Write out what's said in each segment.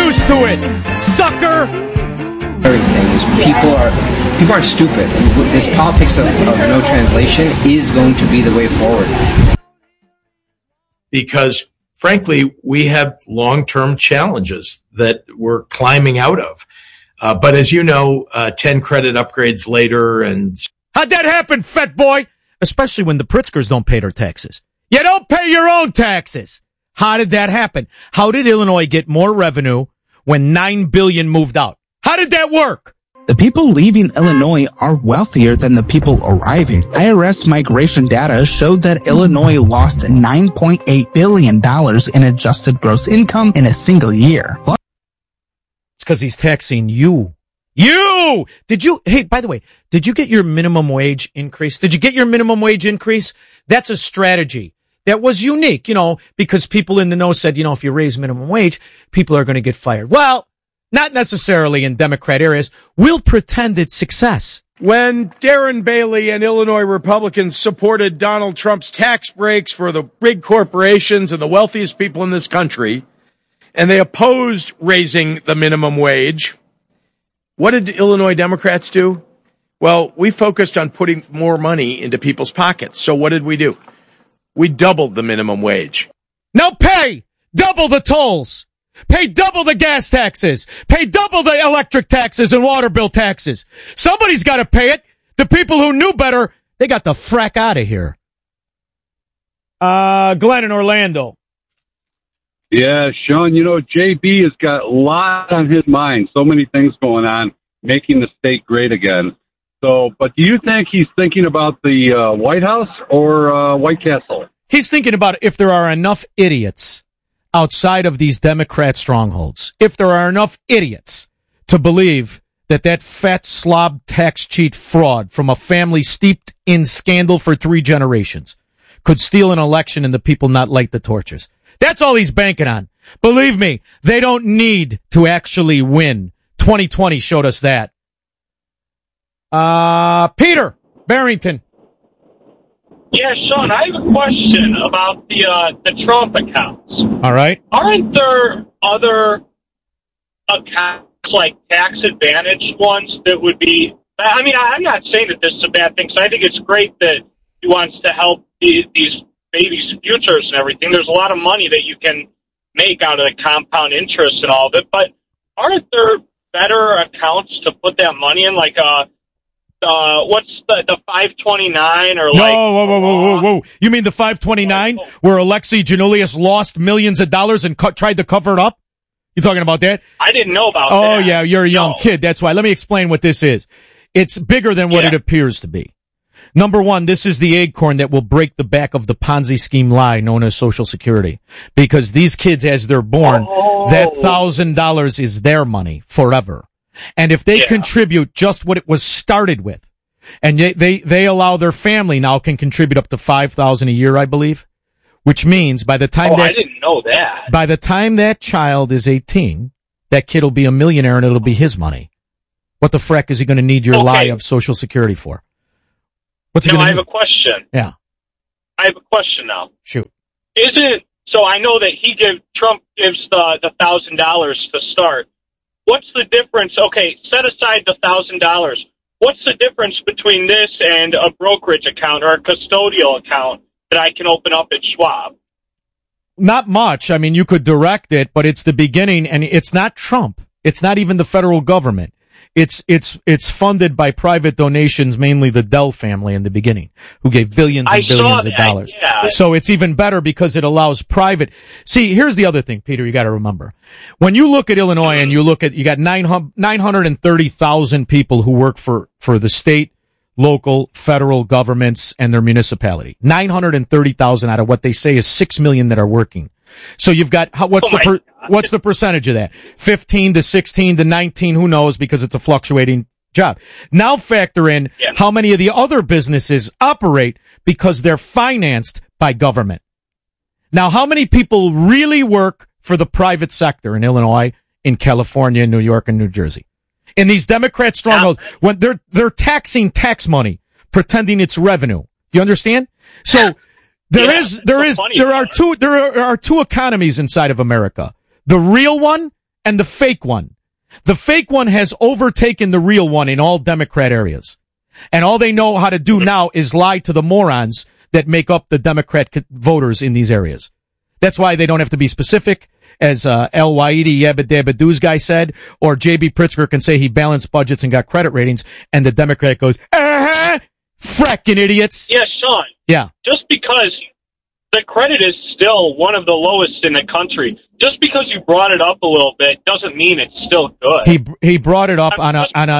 used to it, sucker. Everything is people are stupid. And this politics of no translation is going to be the way forward. Because, frankly, we have long-term challenges that we're climbing out of. But as you know, 10 credit upgrades later and... How'd that happen, fat boy? Especially when the Pritzkers don't pay their taxes. You don't pay your own taxes. How did that happen? How did Illinois get more revenue when $9 billion moved out? How did that work? The people leaving Illinois are wealthier than the people arriving. IRS migration data showed that Illinois lost $9.8 billion in adjusted gross income in a single year. It's because he's taxing you. You! Hey, by the way, did you get your minimum wage increase? Did you get your minimum wage increase? That's a strategy that was unique, because people in the know said, if you raise minimum wage, people are going to get fired. Well, not necessarily in Democrat areas. We'll pretend it's success. When Darren Bailey and Illinois Republicans supported Donald Trump's tax breaks for the big corporations and the wealthiest people in this country, and they opposed raising the minimum wage, what did Illinois Democrats do? Well, we focused on putting more money into people's pockets. So what did we do? We doubled the minimum wage. Now pay double the tolls. Pay double the gas taxes. Pay double the electric taxes and water bill taxes. Somebody's got to pay it. The people who knew better, they got the frack out of here. Glenn in Orlando. Yeah, Sean, JB has got a lot on his mind. So many things going on, making the state great again. But do you think he's thinking about the White House or White Castle? He's thinking about if there are enough idiots outside of these Democrat strongholds, if there are enough idiots to believe that fat slob tax cheat fraud from a family steeped in scandal for 3 generations could steal an election and the people not light the torches. That's all he's banking on. Believe me, they don't need to actually win. 2020 showed us that. Peter Barrington. Yeah, Sean, I have a question about the Trump accounts. All right. Aren't there other accounts, like tax advantage ones, that would be... I'm not saying that this is a bad thing, because I think it's great that he wants to help these babies' futures and everything. There's a lot of money that you can make out of the compound interest and all of it, but aren't there better accounts to put that money in, like what's the 529 or like... Whoa. You mean the 529 where Alexei Janulius lost millions of dollars and tried to cover it up? You talking about that? I didn't know about that. Oh, yeah, you're a young kid. That's why. Let me explain what this is. It's bigger than what it appears to be. Number one, this is the acorn that will break the back of the Ponzi scheme lie known as Social Security. Because these kids, as they're born, that $1,000 is their money forever. And if they contribute just what it was started with, and they allow their family now can contribute up to $5,000 a year, I believe, which means by the time I didn't know that. By the time that child is 18, that kid will be a millionaire and it'll be his money. What the frack is he going to need your lie of Social Security for? I have a question. Yeah. I have a question now. Shoot. So I know that Trump gives the $1,000 to start. What's the difference? Okay, set aside the $1,000. What's the difference between this and a brokerage account or a custodial account that I can open up at Schwab? Not much. I mean, you could direct it, but it's the beginning, and it's not Trump. It's not even the federal government. It's funded by private donations, mainly the Dell family in the beginning, who gave billions and billions of dollars. Yeah. So it's even better because it allows private. See, here's the other thing, Peter, you got to remember. When you look at Illinois and you got 930,000 people who work for the state, local, federal governments and their municipality. 930,000 out of what they say is 6 million that are working. So you've got, what's the percentage of that? 15 to 16 to 19, who knows, because it's a fluctuating job. Now factor in how many of the other businesses operate because they're financed by government. Now, how many people really work for the private sector in Illinois, in California, New York, and New Jersey? In these Democrat strongholds, when they're taxing tax money, pretending it's revenue. You understand? So, there are two economies inside of America. The real one and the fake one. The fake one has overtaken the real one in all Democrat areas. And all they know how to do now is lie to the morons that make up the Democrat voters in these areas. That's why they don't have to be specific, as El Waidi Yabba-Dabba-Doo's guy said, or J.B. Pritzker can say he balanced budgets and got credit ratings, and the Democrat goes, fracking idiots. Yeah, Sean. Yeah. Just because the credit is still one of the lowest in the country, just because you brought it up a little bit doesn't mean it's still good. He brought it up on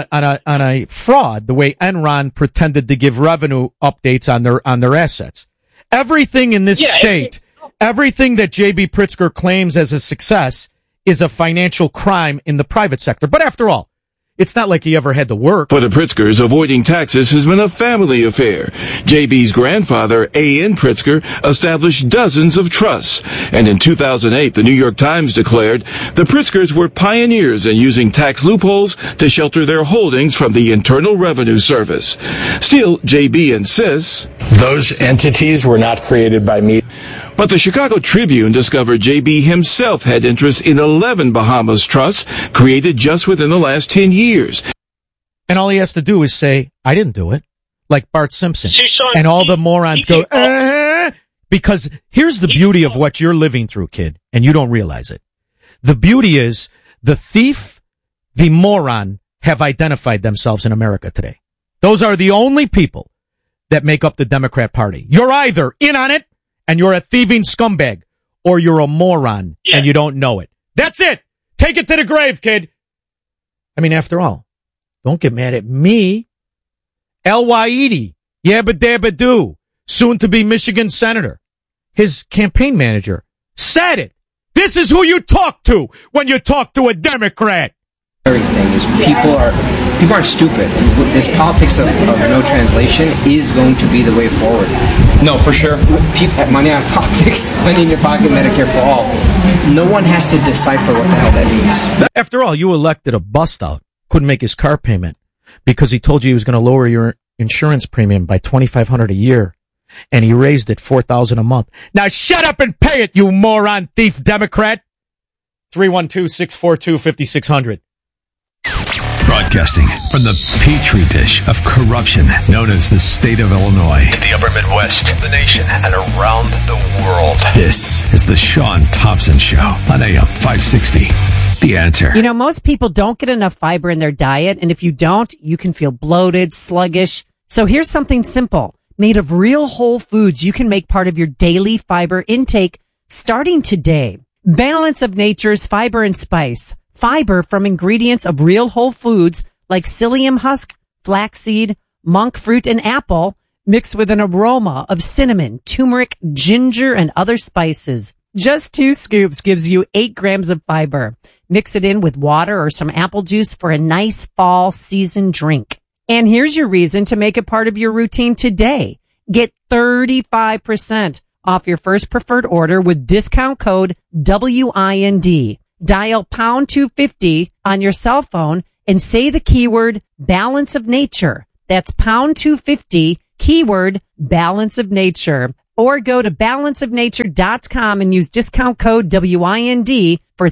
a fraud, the way Enron pretended to give revenue updates on their assets. Everything in this state, everything that J.B. Pritzker claims as a success is a financial crime in the private sector. But after all, it's not like he ever had to work. For the Pritzkers, avoiding taxes has been a family affair. JB's grandfather, A.N. Pritzker, established dozens of trusts. And in 2008, the New York Times declared the Pritzkers were pioneers in using tax loopholes to shelter their holdings from the Internal Revenue Service. Still, JB insists those entities were not created by me. But the Chicago Tribune discovered JB himself had interest in 11 Bahamas trusts created just within the last 10 years. And all he has to do is say, I didn't do it, like Bart Simpson. See, Sean, and all the morons go, because here's the beauty of what you're living through, kid, and you don't realize it. The beauty is the thief, the moron have identified themselves in America today. Those are the only people that make up the Democrat Party. You're either in on it, and you're a thieving scumbag, or you're a moron, and you don't know it. That's it. Take it to the grave, kid. I mean, after all, don't get mad at me. El Waidi, Yabba-Dabba-Doo, soon-to-be Michigan senator, his campaign manager, said it. This is who you talk to when you talk to a Democrat. Everything is people are stupid. This politics of no translation is going to be the way forward. No, for sure. Money on politics, money in your pocket, Medicare for all. No one has to decipher what the hell that means. After all, you elected a bust-out, couldn't make his car payment because he told you he was going to lower your insurance premium by $2,500 a year, and he raised it $4,000 a month. Now shut up and pay it, you moron thief Democrat. 312-642-5600. Broadcasting from the petri dish of corruption known as the state of Illinois. In the upper Midwest, the nation, and around the world. This is the Sean Thompson Show on AM 560. The Answer. You know, most people don't get enough fiber in their diet, and if you don't, you can feel bloated, sluggish. So here's something simple. Made of real whole foods, you can make part of your daily fiber intake starting today. Balance of Nature's Fiber and Spice. Fiber from ingredients of real whole foods like psyllium husk, flaxseed, monk fruit, and apple, mixed with an aroma of cinnamon, turmeric, ginger, and other spices. Just 2 scoops gives you 8 grams of fiber. Mix it in with water or some apple juice for a nice fall season drink. And here's your reason to make it part of your routine today. Get 35% off your first preferred order with discount code WIND. Dial pound 250 on your cell phone and say the keyword balance of nature. That's pound 250, keyword balance of nature. Or go to balanceofnature.com and use discount code WIND for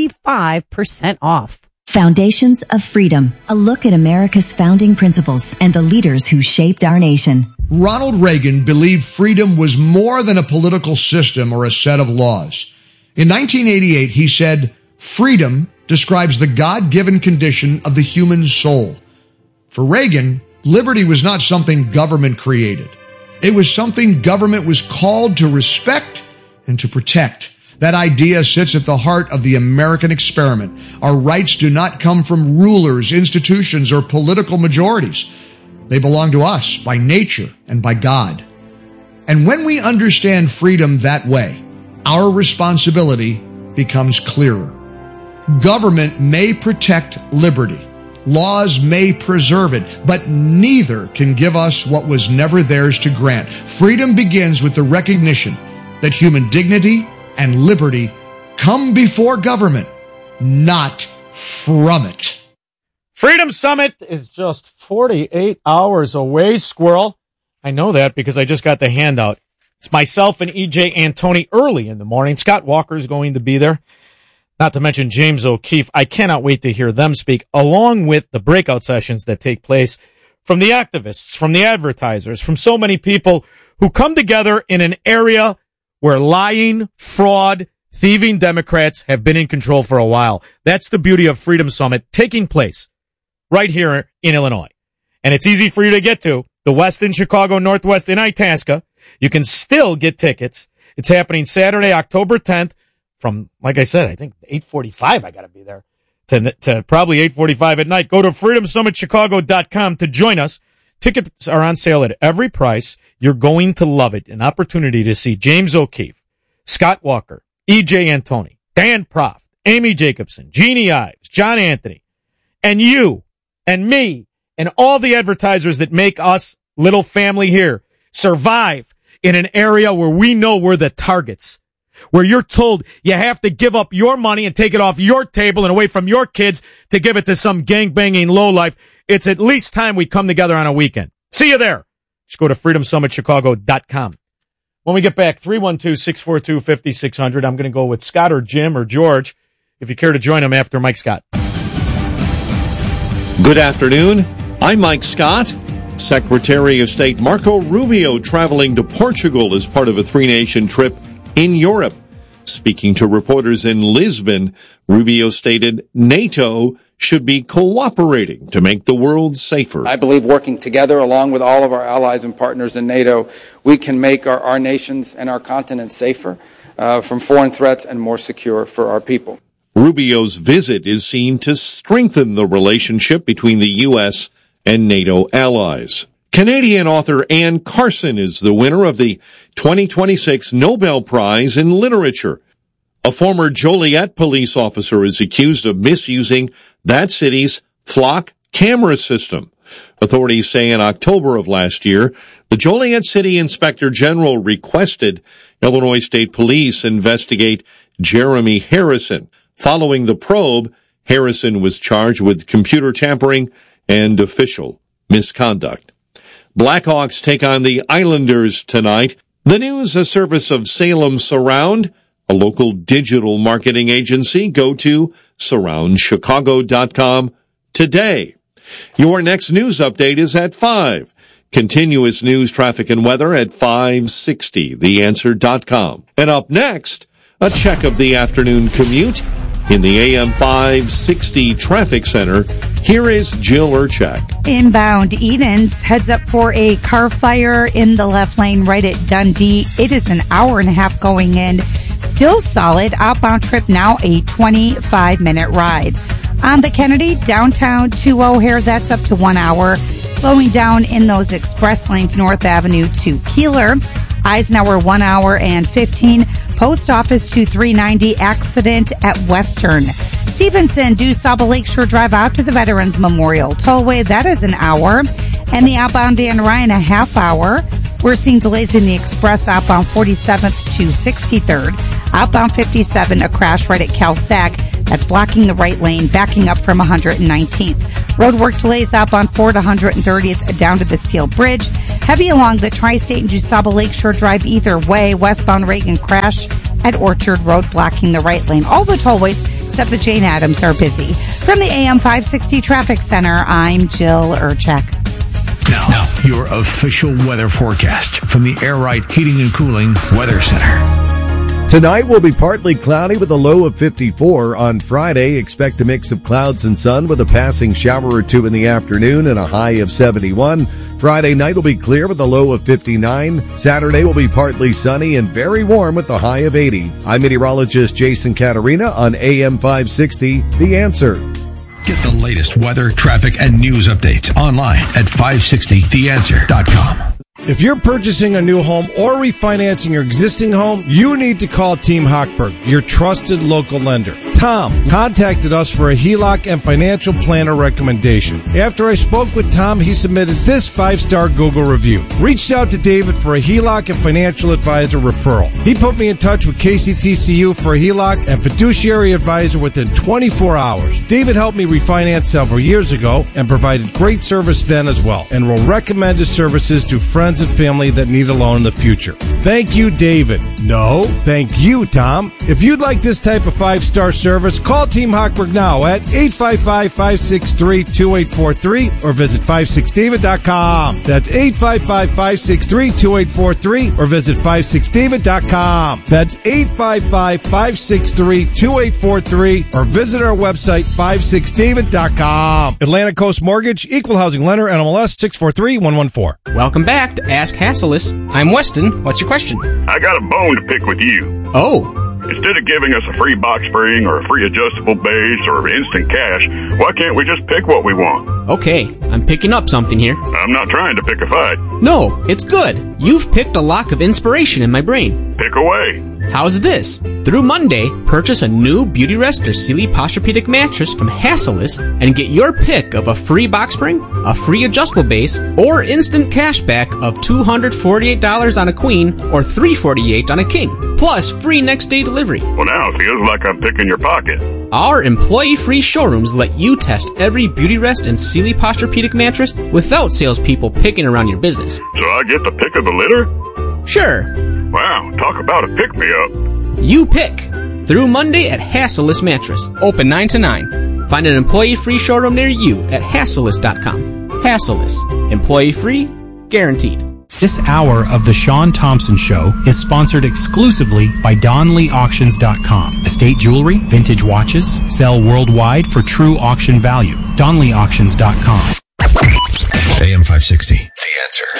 35% off. Foundations of Freedom, a look at America's founding principles and the leaders who shaped our nation. Ronald Reagan believed freedom was more than a political system or a set of laws. In 1988, he said, freedom describes the God-given condition of the human soul. For Reagan, liberty was not something government created. It was something government was called to respect and to protect. That idea sits at the heart of the American experiment. Our rights do not come from rulers, institutions, or political majorities. They belong to us by nature and by God. And when we understand freedom that way, our responsibility becomes clearer. Government may protect liberty. Laws may preserve it, but neither can give us what was never theirs to grant. Freedom begins with the recognition that human dignity and liberty come before government, not from it. Freedom Summit is just 48 hours away, squirrel. I know that because I just got the handout. It's myself and EJ Antoni early in the morning. Scott Walker is going to be there. not to mention James O'Keefe. I cannot wait to hear them speak, along with the breakout sessions that take place from the activists, from the advertisers, from so many people who come together in an area where lying, fraud, thieving Democrats have been in control for a while. That's the beauty of Freedom Summit taking place right here in Illinois. And it's easy for you to get to. The West in Chicago, Northwest in Itasca. You can still get tickets. It's happening Saturday, October 10th from, like I said, I think 8:45. I got to be there to probably 8:45 at night. Go to freedomsummitchicago.com to join us. Tickets are on sale at every price. You're going to love it. An opportunity to see James O'Keefe, Scott Walker, E.J. Antoni, Dan Proft, Amy Jacobson, Jeannie Ives, John Anthony, and you and me and all the advertisers that make us little family here survive in an area where we know we're the targets, where you're told you have to give up your money and take it off your table and away from your kids to give it to some gangbanging lowlife. It's at least time we come together on a weekend. See you there. Just go to freedomsummitchicago.com. When we get back, 312-642-5600. I'm going to go with Scott or Jim or George, if you care to join him after Mike Scott. Good afternoon. I'm Mike Scott. Secretary of State Marco Rubio traveling to Portugal as part of a three-nation trip in Europe. Speaking to reporters in Lisbon, Rubio stated NATO should be cooperating to make the world safer. I believe working together along with all of our allies and partners in NATO, we can make our nations and our continent safer from foreign threats and more secure for our people. Rubio's visit is seen to strengthen the relationship between the U.S. and NATO allies. Canadian author Anne Carson is the winner of the 2026 Nobel Prize in Literature. A former Joliet police officer is accused of misusing that city's flock camera system. Authorities say in October of last year, the Joliet City Inspector General requested Illinois State Police investigate Jeremy Harrison. Following the probe, Harrison was charged with computer tampering and official misconduct. Blackhawks take on the Islanders tonight. The News, a service of Salem Surround, a local digital marketing agency. Go to surroundchicago.com today. Your next news update is at 5. Continuous news, traffic, and weather at 5:60. TheAnswer.com. And up next, a check of the afternoon commute in the AM 560 Traffic Center. Here is Jill Urchak. Inbound Edens heads up for a car fire in the left lane right at Dundee. It is an hour and a half going in. Still solid. Outbound trip now a 25-minute ride. On the Kennedy, downtown to O'Hare, that's up to 1 hour. Slowing down in those express lanes, North Avenue to Keeler. Eisenhower, 1 hour and 15. Post Office to 390, accident at Western. Stevenson, due Saba Lakeshore Drive out to the Veterans Memorial Tollway, that is an hour. And the outbound Dan Ryan, a half hour. We're seeing delays in the express outbound 47th to 63rd. Outbound 57, a crash right at Calsac. That's blocking the right lane, backing up from 119th. Roadwork delays outbound 4 to 130th down to the Steel Bridge. Heavy along the Tri-State and DuSable Lakeshore Drive either way. Westbound Reagan crash at Orchard Road, blocking the right lane. All the tollways except the Jane Addams are busy. From the AM 560 Traffic Center, I'm Jill Urchak. Now, your official weather forecast from the Air Right Heating and Cooling Weather Center. Tonight will be partly cloudy with a low of 54. On Friday, expect a mix of clouds and sun with a passing shower or two in the afternoon and a high of 71. Friday night will be clear with a low of 59. Saturday will be partly sunny and very warm with a high of 80. I'm meteorologist Jason Caterina on AM 560, The Answer. Get the latest weather, traffic, and news updates online at 560theanswer.com. If you're purchasing a new home or refinancing your existing home, you need to call Team Hochberg, your trusted local lender. Tom contacted us for a HELOC and financial planner recommendation. After I spoke with Tom, he submitted this 5-star Google review. Reached out to David for a HELOC and financial advisor referral. He put me in touch with KCTCU for a HELOC and fiduciary advisor within 24 hours. David helped me refinance several years ago and provided great service then as well, and will recommend his services to friends friends and family that need a loan in the future. Thank you, David. No, thank you, Tom. If you'd like this type of 5-star service, call Team Hochberg now at 855-563-2843 or visit 56david.com. That's 855-563-2843 or visit 56david.com. That's 855-563-2843 or visit our website 56david.com. Atlantic Coast Mortgage, Equal Housing Lender, NMLS 643114. Welcome back to Ask Hasselus. I'm Weston. What's your question? I got a bone to pick with you. Oh. Instead of giving us a free box spring or a free adjustable base or instant cash, why can't we just pick what we want? Okay, I'm picking up something here. I'm not trying to pick a fight. No, it's good. You've picked a lock of inspiration in my brain. Pick away. How's this? Through Monday, purchase a new Beautyrest or Sealy Posturepedic mattress from Hasselus and get your pick of a free box spring, a free adjustable base, or instant cash back of $248 on a queen or $348 on a king, plus free next day delivery. Well, now it feels like I'm picking your pocket. Our employee-free showrooms let you test every Beautyrest and Sealy Posturepedic mattress without salespeople picking around your business. So I get the pick of the litter? Sure. Wow, talk about a pick-me-up. You pick. Through Monday at Hasselus Mattress. Open 9 to 9. Find an employee-free showroom near you at Hasselus.com. Hasselus. Employee-free. Guaranteed. This hour of The Sean Thompson Show is sponsored exclusively by DonleyAuctions.com. Estate jewelry, vintage watches, sell worldwide for true auction value. DonleyAuctions.com. AM 560. The Answer.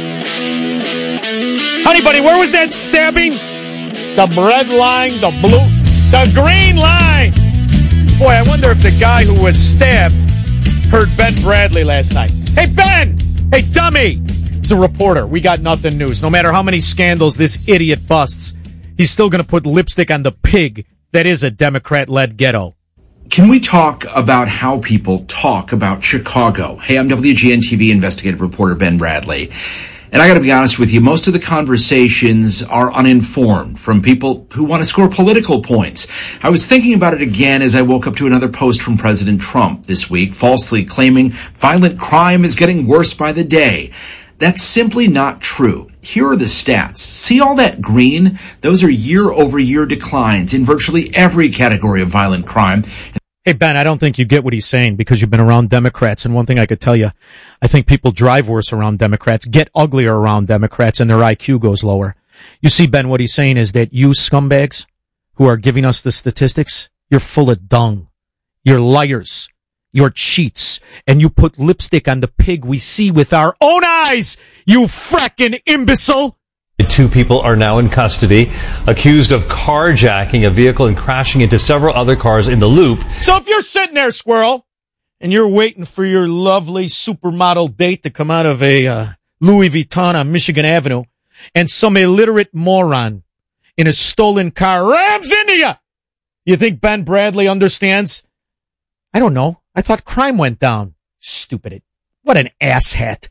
Honey buddy, where was that stabbing? The red line, the blue, the green line. Boy, I wonder if the guy who was stabbed heard Ben Bradley last night. Hey, Ben! Hey, dummy! It's a reporter. We got nothing news. No matter how many scandals this idiot busts, he's still going to put lipstick on the pig that is a Democrat-led ghetto. Can we talk about how people talk about Chicago? Hey, I'm WGN TV investigative reporter Ben Bradley. And I got to be honest with you, most of the conversations are uninformed from people who want to score political points. I was thinking about it again as I woke up to another post from President Trump this week, falsely claiming violent crime is getting worse by the day. That's simply not true. Here are the stats. See all that green? Those are year-over-year declines in virtually every category of violent crime. Hey, Ben, I don't think you get what he's saying because you've been around Democrats. And one thing I could tell you, I think people drive worse around Democrats, get uglier around Democrats, and their IQ goes lower. You see, Ben, what he's saying is that you scumbags who are giving us the statistics, you're full of dung. You're liars. You're cheats. And you put lipstick on the pig we see with our own eyes, you fracking imbecile. 2 people are now in custody, accused of carjacking a vehicle and crashing into several other cars in the loop. So if you're sitting there, squirrel, and you're waiting for your lovely supermodel date to come out of a Louis Vuitton on Michigan Avenue, and some illiterate moron in a stolen car rams into you, you think Ben Bradley understands? I don't know. I thought crime went down. Stupid. What an asshat.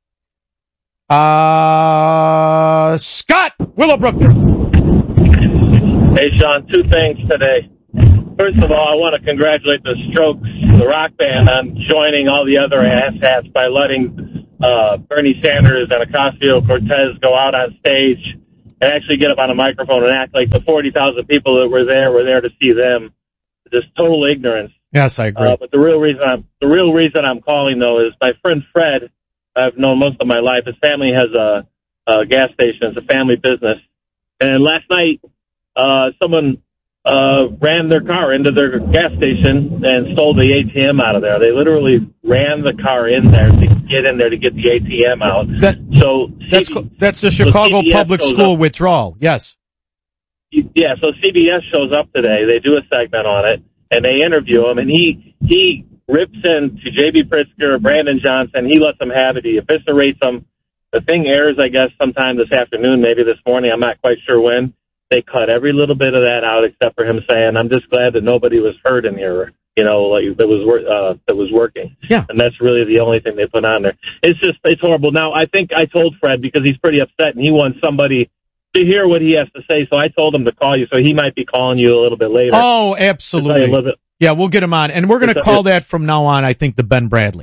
Scott Willowbrook. Hey, Sean, 2 things today. First of all, I want to congratulate the Strokes, the rock band, on joining all the other asshats by letting Bernie Sanders and Ocasio-Cortez go out on stage and actually get up on a microphone and act like the 40,000 people that were there to see them. Just total ignorance. Yes, I agree. But the real reason I'm calling, though, is my friend Fred, I've known most of my life. His family has a gas station. It's a family business. And last night, someone ran their car into their gas station and stole the ATM out of there. They literally ran the car in there to get in there to get the ATM out. That's the Chicago Public School withdrawal. Yes. Yeah, so CBS shows up today. They do a segment on it, and they interview him, and he rips into J.B. Pritzker, Brandon Johnson. He lets them have it. He eviscerates them. The thing airs, I guess, sometime this afternoon, maybe this morning. I'm not quite sure when. They cut every little bit of that out except for him saying, I'm just glad that nobody was hurt in here, that was working. Yeah. And that's really the only thing they put on there. It's horrible. Now, I think I told Fred, because he's pretty upset and he wants somebody to hear what he has to say, so I told him to call you, so he might be calling you a little bit later. Oh, absolutely. Yeah, we'll get him on. And we're going to call that from now on, I think, the Ben Bradley.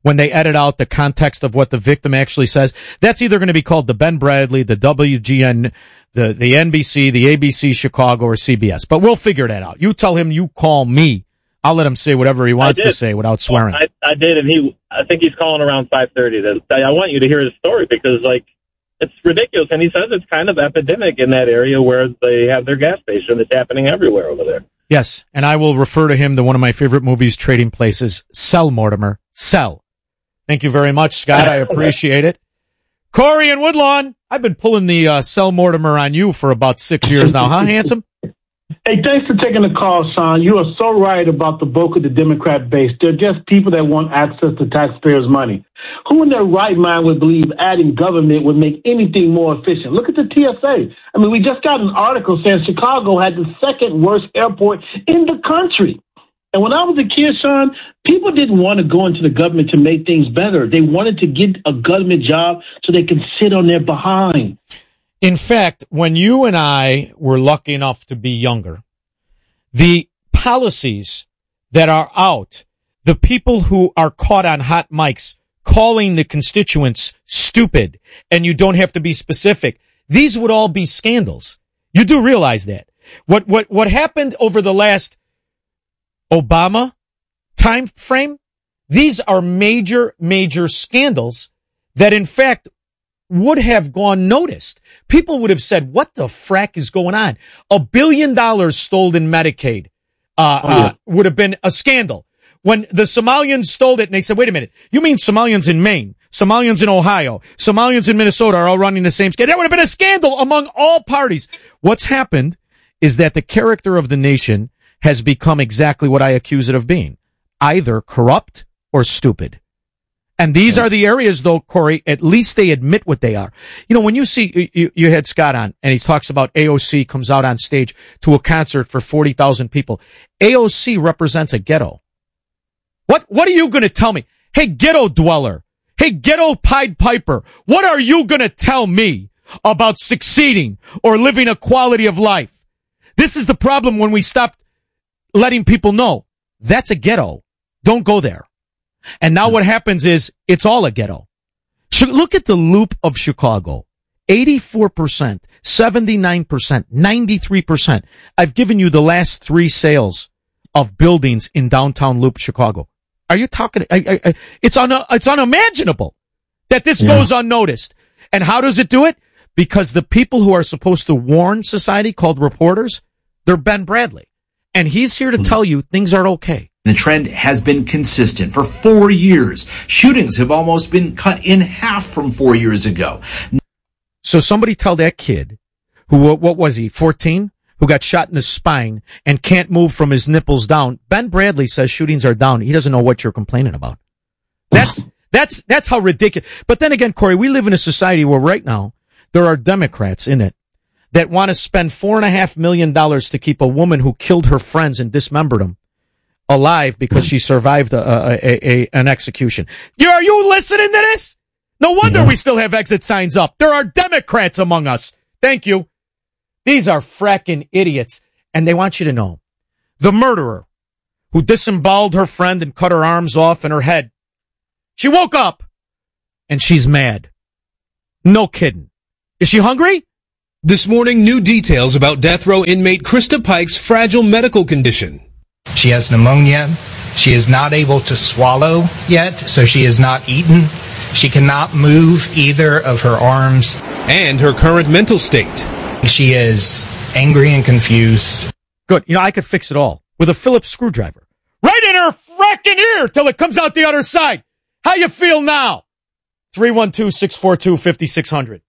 when they edit out the context of what the victim actually says. That's either going to be called the Ben Bradley, the WGN, the NBC, the ABC Chicago, or CBS. But we'll figure that out. You tell him you call me. I'll let him say whatever he wants to say without swearing. I did, and I think he's calling around 5:30. I want you to hear his story because, like, it's ridiculous. And he says it's kind of epidemic in that area where they have their gas station. It's happening everywhere over there. Yes, and I will refer to him to one of my favorite movies, Trading Places. Sell, Mortimer. Sell. Thank you very much, Scott. I appreciate it. Corey and Woodlawn, I've been pulling the Sell Mortimer on you for about 6 years now, huh, handsome? Hey, thanks for taking the call, Sean. You are so right about the bulk of the Democrat base. They're just people that want access to taxpayers' money. Who in their right mind would believe adding government would make anything more efficient? Look at the TSA. I mean, we just got an article saying Chicago had the second worst airport in the country. And when I was a kid, Sean, people didn't want to go into the government to make things better. They wanted to get a government job so they could sit on their behind. In fact, when you and I were lucky enough to be younger, the policies that are out, the people who are caught on hot mics calling the constituents stupid, and you don't have to be specific, these would all be scandals. You do realize that. What happened over the last Obama time frame, these are major, major scandals that, in fact, would have gone noticed. People would have said, what the frack is going on? $1 billion stolen in Medicaid would have been a scandal. When the Somalians stole it and they said, wait a minute, you mean Somalians in Maine, Somalians in Ohio, Somalians in Minnesota are all running the same scandal? That would have been a scandal among all parties. What's happened is that the character of the nation has become exactly what I accuse it of being, either corrupt or stupid. And these are the areas, though, Corey, at least they admit what they are. You know, when you see, you had Scott on, and he talks about AOC comes out on stage to a concert for 40,000 people. AOC represents a ghetto. What are you going to tell me? Hey, ghetto dweller. Hey, ghetto Pied Piper. What are you going to tell me about succeeding or living a quality of life? This is the problem when we stop letting people know that's a ghetto. Don't go there. And now what happens is it's all a ghetto. Look at the loop of Chicago. 84%, 79%, 93%. I've given you the last 3 sales of buildings in downtown Loop, Chicago. Are you talking? It's unimaginable that this goes unnoticed. And how does it do it? Because the people who are supposed to warn society, called reporters, they're Ben Bradley. And he's here to tell you things are okay. The trend has been consistent for 4 years. Shootings have almost been cut in half from 4 years ago. So somebody tell that kid who, what was he, 14, who got shot in the spine and can't move from his nipples down. Ben Bradley says shootings are down. He doesn't know what you're complaining about. That's how ridiculous. But then again, Corey, we live in a society where right now there are Democrats in it that want to spend $4.5 million to keep a woman who killed her friends and dismembered them alive because she survived an execution. Are you listening to this? No wonder we still have exit signs up. There are Democrats among us. Thank you. These are fracking idiots. And they want you to know, the murderer who disemboweled her friend and cut her arms off and her head, she woke up and she's mad. No kidding. Is she hungry? This morning, new details about death row inmate Krista Pike's fragile medical condition. She has pneumonia. She is not able to swallow yet, so she has not eaten. She cannot move either of her arms. And her current mental state. She is angry and confused. Good. You know, I could fix it all with a Phillips screwdriver. Right in her fracking ear till it comes out the other side. How you feel now? 312-642-5600.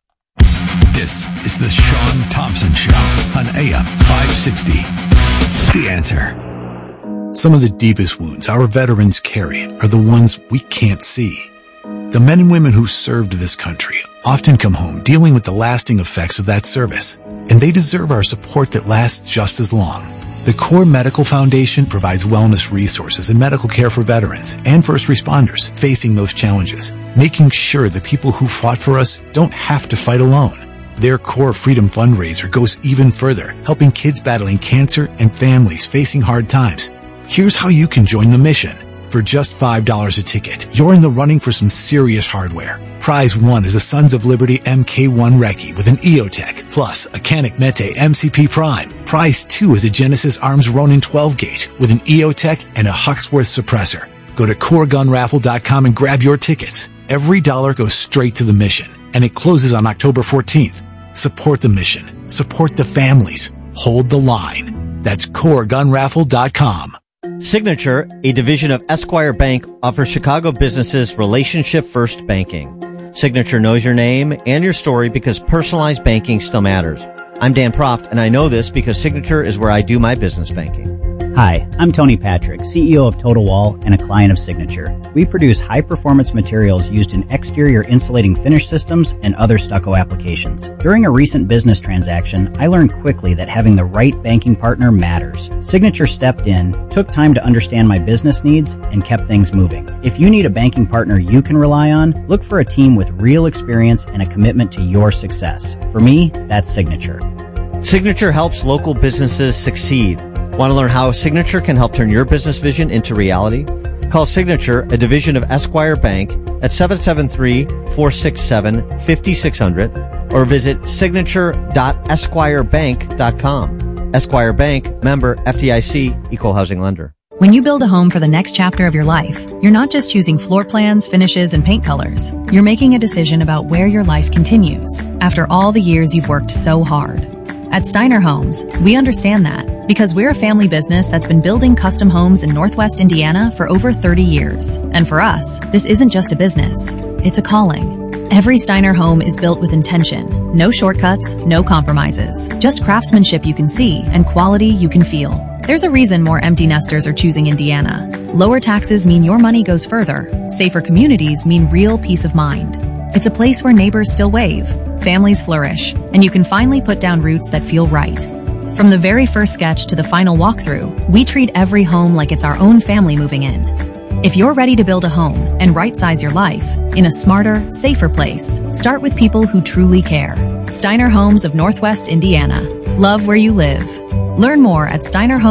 This is the Sean Thompson Show on AM 560. The Answer. Some of the deepest wounds our veterans carry are the ones we can't see. The men and women who served this country often come home dealing with the lasting effects of that service, and they deserve our support that lasts just as long. The Core Medical Foundation provides wellness resources and medical care for veterans and first responders facing those challenges, making sure the people who fought for us don't have to fight alone. Their Core Freedom fundraiser goes even further, helping kids battling cancer and families facing hard times. Here's how you can join the mission. For just $5 a ticket, you're in the running for some serious hardware. Prize 1 is a Sons of Liberty MK1 Recce with an EOTech, plus a Canik Mete MCP Prime. Prize 2 is a Genesis Arms Ronin 12-gauge with an EOTech and a Huxworth suppressor. Go to CoreGunRaffle.com and grab your tickets. Every dollar goes straight to the mission, and it closes on October 14th. Support the mission. Support the families. Hold the line. That's CoreGunRaffle.com. Signature, a division of Esquire Bank, offers Chicago businesses relationship-first banking. Signature knows your name and your story because personalized banking still matters. I'm Dan Proft, and I know this because Signature is where I do my business banking. Hi, I'm Tony Patrick, CEO of Total Wall and a client of Signature. We produce high-performance materials used in exterior insulating finish systems and other stucco applications. During a recent business transaction, I learned quickly that having the right banking partner matters. Signature stepped in, took time to understand my business needs, and kept things moving. If you need a banking partner you can rely on, look for a team with real experience and a commitment to your success. For me, that's Signature. Signature helps local businesses succeed. Want to learn how Signature can help turn your business vision into reality? Call Signature, a division of Esquire Bank, at 773-467-5600 or visit signature.esquirebank.com. Esquire Bank, member FDIC, equal housing lender. When you build a home for the next chapter of your life, you're not just choosing floor plans, finishes, and paint colors. You're making a decision about where your life continues after all the years you've worked so hard. At Steiner Homes, we understand that because we're a family business that's been building custom homes in Northwest Indiana for over 30 years. And for us, this isn't just a business, it's a calling. Every Steiner home is built with intention. No shortcuts, no compromises. Just craftsmanship you can see and quality you can feel. There's a reason more empty nesters are choosing Indiana. Lower taxes mean your money goes further. Safer communities mean real peace of mind. It's a place where neighbors still wave, families flourish, and you can finally put down roots that feel right. From the very first sketch to the final walkthrough, we treat every home like it's our own family moving in. If you're ready to build a home and right-size your life in a smarter, safer place, start with people who truly care. Steiner Homes of Northwest Indiana. Love where you live. Learn more at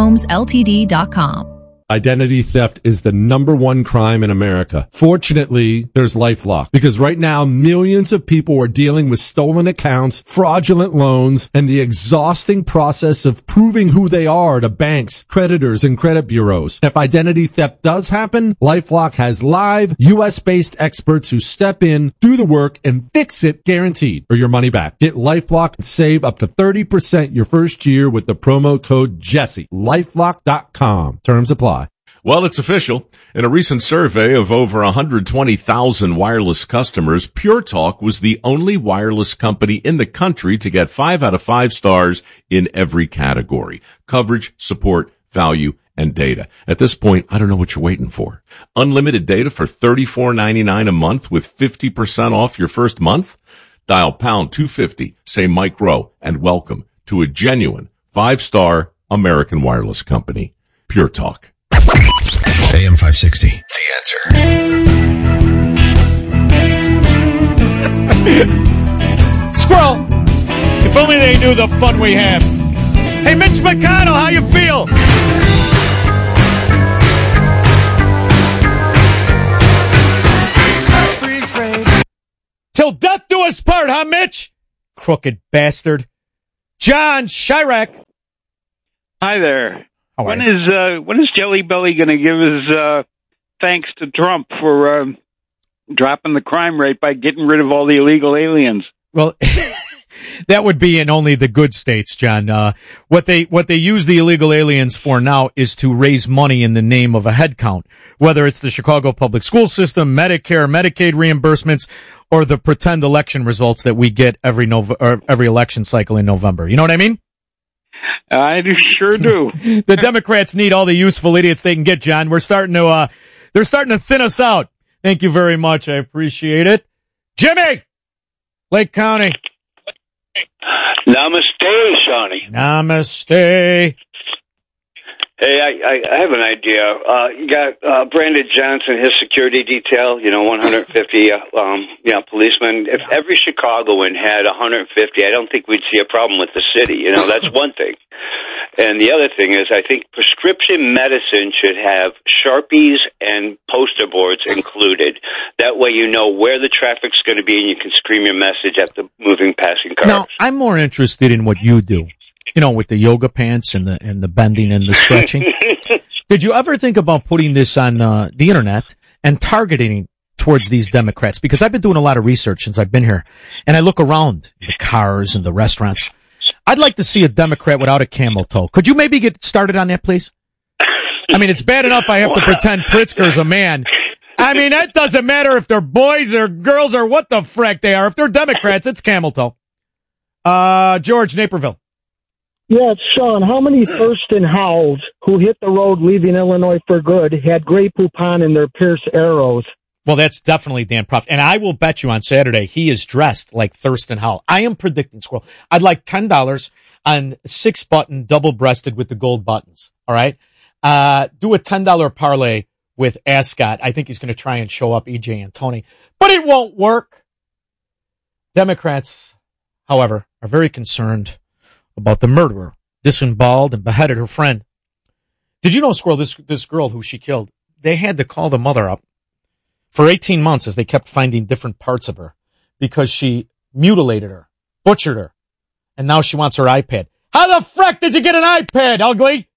steinerhomesltd.com. Identity theft is the #1 crime in America. Fortunately, there's LifeLock, because right now millions of people are dealing with stolen accounts, fraudulent loans, and the exhausting process of proving who they are to banks, creditors, and credit bureaus. If identity theft does happen, LifeLock has live, US-based experts who step in, do the work, and fix it guaranteed, or your money back. Get LifeLock and save up to 30% your first year with the promo code Jesse. LifeLock.com. Terms apply. Well, it's official. In a recent survey of over 120,000 wireless customers, Pure Talk was the only wireless company in the country to get 5 out of 5 stars in every category: coverage, support, value, and data. At this point, I don't know what you're waiting for. Unlimited data for $34.99 a month with 50% off your first month? Dial pound 250, say Mike Rowe, and welcome to a genuine 5-star American wireless company. Pure Talk. AM 560. The answer. Squirrel! If only they knew the fun we have. Hey, Mitch McConnell, how you feel? Till death do us part, huh, Mitch? Crooked bastard. John Chirac. Hi there. When is Jelly Belly going to give his thanks to Trump for dropping the crime rate by getting rid of all the illegal aliens? Well, that would be in only the good states, John. What they use the illegal aliens for now is to raise money in the name of a head count, whether it's the Chicago public school system, Medicare, Medicaid reimbursements, or the pretend election results that we get every election cycle in November. You know what I mean? I sure do. The Democrats need all the useful idiots they can get, John. They're starting to thin us out. Thank you very much. I appreciate it. Jimmy! Lake County. Namaste, Shawnee. Namaste. Hey, I have an idea. You got Brandon Johnson, his security detail, 150 policemen. If every Chicagoan had 150, I don't think we'd see a problem with the city. That's one thing. And the other thing is, I think prescription medicine should have Sharpies and poster boards included. That way you know where the traffic's going to be and you can scream your message at the moving, passing cars. Now, I'm more interested in what you do, with the yoga pants and the bending and the stretching. Did you ever think about putting this on the internet and targeting towards these Democrats? Because I've been doing a lot of research since I've been here, and I look around the cars and the restaurants. I'd like to see a Democrat without a camel toe. Could you maybe get started on that, please? I mean, it's bad enough I have to pretend Pritzker's a man. I mean, that doesn't matter if they're boys or girls or what the frack they are. If they're Democrats, it's camel toe. George, Naperville. Yes, Sean, how many Thurston Howells who hit the road leaving Illinois for good had Grey Poupon in their Pierce Arrows? Well, that's definitely Dan Proft. And I will bet you on Saturday he is dressed like Thurston Howell. I am predicting, Squirrel, I'd like $10 on 6-button double-breasted with the gold buttons. All right? Do a $10 parlay with Ascot. I think he's going to try and show up E.J. Antoni. But it won't work. Democrats, however, are very concerned about the murderer, disemboweled and beheaded her friend. Did you know, Squirrel, this girl who she killed, they had to call the mother up for 18 months as they kept finding different parts of her because she mutilated her, butchered her, and now she wants her iPad. How the frack did you get an iPad, ugly?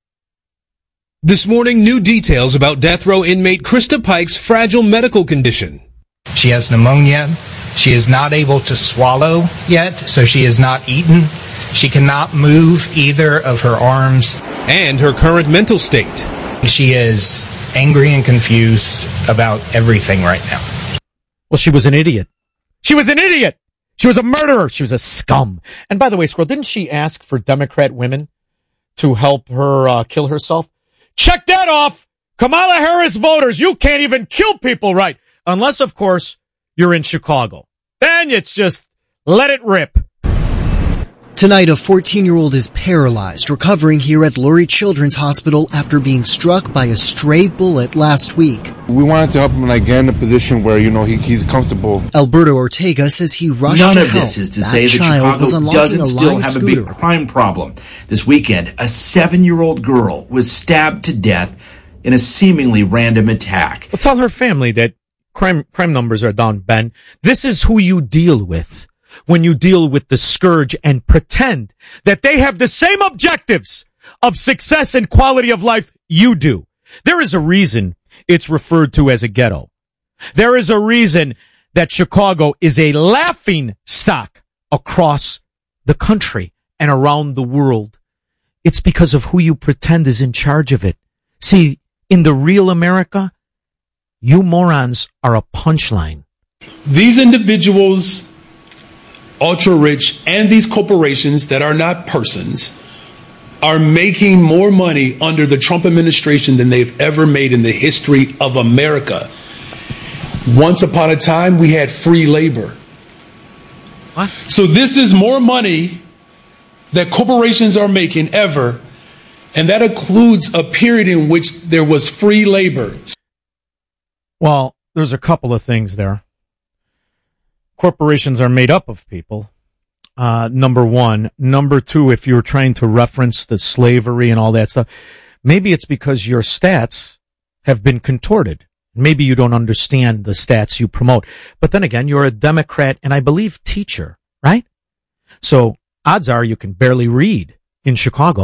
This morning, new details about death row inmate Krista Pike's fragile medical condition. She has pneumonia. She is not able to swallow yet, so she has not eaten. She cannot move either of her arms. And her current mental state. She is angry and confused about everything right now. Well, she was an idiot. She was an idiot. She was a murderer. She was a scum. And by the way, Squirrel, didn't she ask for Democrat women to help her kill herself? Check that off. Kamala Harris voters, you can't even kill people right. Unless, of course, you're in Chicago. Then it's just let it rip. Tonight, a 14-year-old is paralyzed, recovering here at Lurie Children's Hospital after being struck by a stray bullet last week. We wanted to help him get in a position where, he's comfortable. Alberto Ortega says he rushed None to of help. this is to say that Chicago doesn't still have a big crime problem. This weekend, a 7-year-old girl was stabbed to death in a seemingly random attack. Well, tell her family that crime numbers are down, Ben. This is who you deal with when you deal with the scourge and pretend that they have the same objectives of success and quality of life you do. There is a reason it's referred to as a ghetto. There is a reason that Chicago is a laughing stock across the country and around the world. It's because of who you pretend is in charge of it. See, in the real America, you morons are a punchline. These individuals, ultra rich, and these corporations that are not persons are making more money under the Trump administration than they've ever made in the history of America. Once upon a time, we had free labor. What? So this is more money that corporations are making ever, and that includes a period in which there was free labor. Well, there's a couple of things there. Corporations are made up of people, number one. Number two, if you're trying to reference the slavery and all that stuff, maybe it's because your stats have been contorted. Maybe you don't understand the stats you promote. But then again, you're a Democrat and I believe teacher, right? So odds are you can barely read in Chicago.